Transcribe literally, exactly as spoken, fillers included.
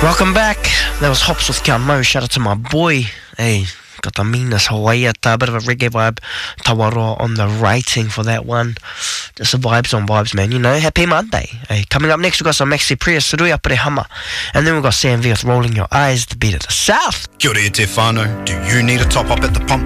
Welcome back. That was Hops with Count Mo. Shout out to my boy. Hey, got the meanness Hawaii at a bit of a reggae vibe. Tawaroa on the writing for that one. Just the vibes on vibes, man. You know, happy Monday. Hey, coming up next, we've got some Maxi Priya, Suruya Purehama. And then we've got Sam V with Rolling Your Eyes, the beat of the South. Kia ora e te whānau. Do you need a top up at the pump?